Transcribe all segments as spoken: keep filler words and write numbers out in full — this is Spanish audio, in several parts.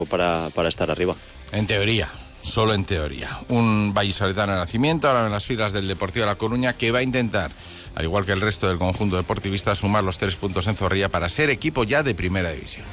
para, para estar arriba. En teoría. Solo en teoría. Un vallisoletano de nacimiento, ahora en las filas del Deportivo de La Coruña, que va a intentar, al igual que el resto del conjunto deportivista, sumar los tres puntos en Zorrilla para ser equipo ya de primera división.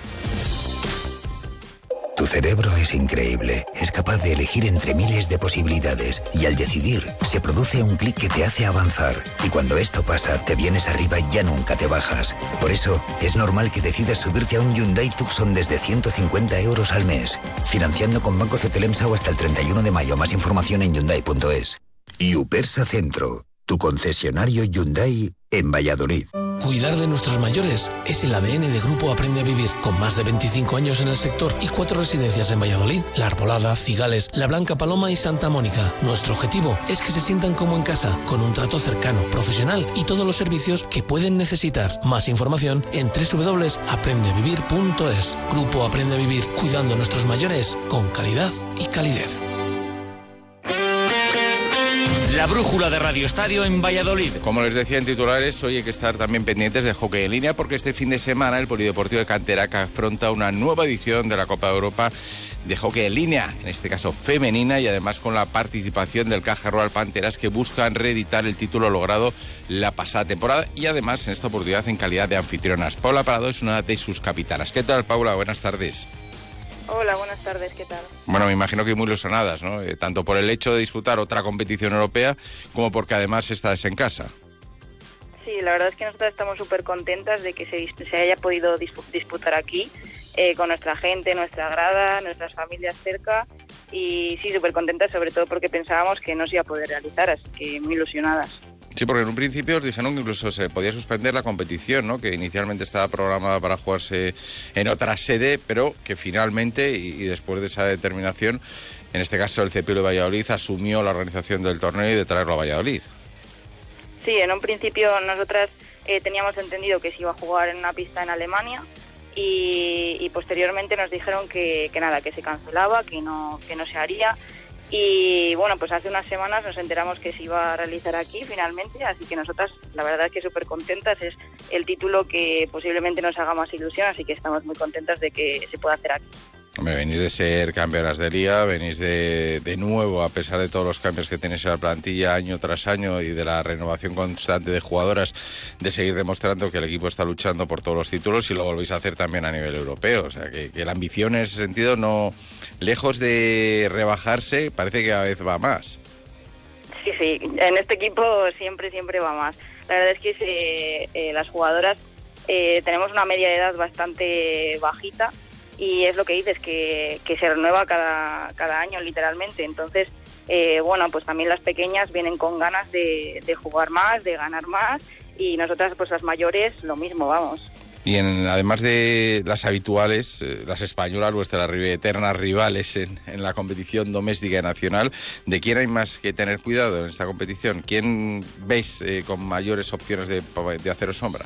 Tu cerebro es increíble, es capaz de elegir entre miles de posibilidades y al decidir se produce un clic que te hace avanzar y cuando esto pasa te vienes arriba y ya nunca te bajas. Por eso es normal que decidas subirte a un Hyundai Tucson desde ciento cincuenta euros al mes, financiando con Banco Cetelemsau hasta el treinta y uno de mayo. Más información en Hyundai punto es. Upersa Centro, tu concesionario Hyundai en Valladolid. Cuidar de nuestros mayores es el A D N de Grupo Aprende a Vivir. Con más de veinticinco años en el sector y cuatro residencias en Valladolid, La Arbolada, Cigales, La Blanca Paloma y Santa Mónica. Nuestro objetivo es que se sientan como en casa, con un trato cercano, profesional y todos los servicios que pueden necesitar. Más información en doble u doble u doble u punto aprende a vivir punto es. Grupo Aprende a Vivir, cuidando a nuestros mayores con calidad y calidez. La brújula de Radio Estadio en Valladolid. Como les decía en titulares, hoy hay que estar también pendientes del hockey en línea porque este fin de semana el Polideportivo de Canterac afronta una nueva edición de la Copa de Europa de hockey en línea, en este caso femenina, y además con la participación del Caja Rural Panteras, que buscan reeditar el título logrado la pasada temporada y además en esta oportunidad en calidad de anfitrionas. Paula Parado es una de sus capitanas. ¿Qué tal, Paula? Buenas tardes. Hola, buenas tardes, ¿qué tal? Bueno, me imagino que muy ilusionadas, ¿no? Eh, tanto por el hecho de disputar otra competición europea como porque además estás en casa. Sí, la verdad es que nosotras estamos súper contentas de que se, se haya podido disputar aquí, eh, con nuestra gente, nuestra grada, nuestras familias cerca, y sí, súper contentas, sobre todo porque pensábamos que no se iba a poder realizar, así que muy ilusionadas. Sí, porque en un principio os dijeron que incluso se podía suspender la competición, ¿no? Que inicialmente estaba programada para jugarse en otra sede, pero que finalmente, y, y después de esa determinación, en este caso el C P U de Valladolid asumió la organización del torneo y de traerlo a Valladolid. Sí, en un principio nosotras eh, teníamos entendido que se iba a jugar en una pista en Alemania y, y posteriormente nos dijeron que, que nada, que se cancelaba, que no, que no se haría. Y bueno, pues hace unas semanas nos enteramos que se iba a realizar aquí finalmente, así que nosotras la verdad es que súper contentas, es el título que posiblemente nos haga más ilusión, así que estamos muy contentas de que se pueda hacer aquí. Hombre, venís de ser campeonas de liga, venís de, de nuevo, a pesar de todos los cambios que tenéis en la plantilla año tras año y de la renovación constante de jugadoras, de seguir demostrando que el equipo está luchando por todos los títulos y lo volvéis a hacer también a nivel europeo. O sea, que, que la ambición en ese sentido, no, lejos de rebajarse, parece que cada vez va más. Sí, sí, en este equipo siempre, siempre va más. La verdad es que se, eh, las jugadoras eh, tenemos una media de edad bastante bajita, y es lo que dices, que, que se renueva cada, cada año literalmente. Entonces, eh, bueno, pues también las pequeñas vienen con ganas de, de jugar más, de ganar más, y nosotras, pues las mayores, lo mismo, vamos. Y en, además de las habituales, eh, las españolas, vuestras eternas rivales en, en la competición doméstica y nacional, ¿de quién hay más que tener cuidado en esta competición? ¿Quién veis eh, con mayores opciones de, de haceros sombra?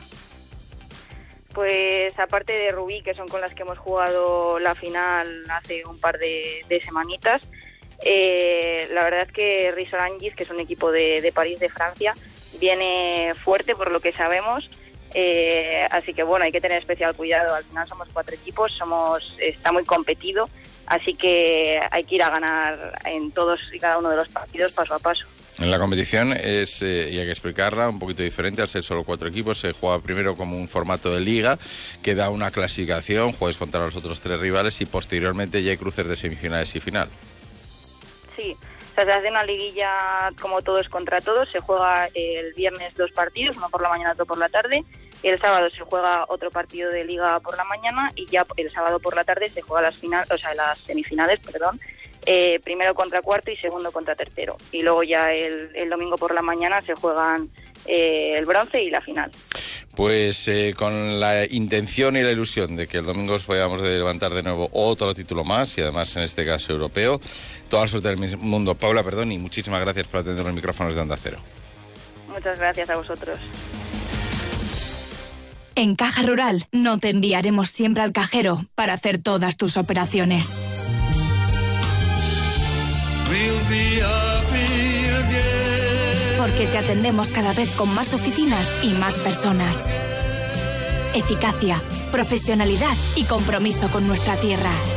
Pues aparte de Rubí, que son con las que hemos jugado la final hace un par de, de semanitas, eh, la verdad es que Ris-Orangis, que es un equipo de, de París, de Francia, viene fuerte por lo que sabemos, eh, así que bueno, hay que tener especial cuidado. Al final somos cuatro equipos, somos está muy competido, así que hay que ir a ganar en todos y cada uno de los partidos paso a paso. En la competición es, eh, y hay que explicarla, un poquito diferente, al ser solo cuatro equipos. Se juega primero como un formato de liga, que da una clasificación, juegas contra los otros tres rivales y posteriormente ya hay cruces de semifinales y final. Sí, o sea, se hace una liguilla como todos contra todos, se juega el viernes dos partidos, uno por la mañana, otro por la tarde, y el sábado se juega otro partido de liga por la mañana y ya el sábado por la tarde se juega las finales, o sea, las semifinales, perdón, Eh, primero contra cuarto y segundo contra tercero. Y luego ya el, el domingo por la mañana se juegan eh, el bronce y la final. Pues eh, con la intención y la ilusión de que el domingo os podamos levantar de nuevo otro título más, y además en este caso europeo, toda la suerte del mundo. Paula, perdón, y muchísimas gracias por atender los micrófonos de Onda Cero. Muchas gracias a vosotros. En Caja Rural no te enviaremos siempre al cajero para hacer todas tus operaciones. Porque te atendemos cada vez con más oficinas y más personas. Eficacia, profesionalidad y compromiso con nuestra tierra.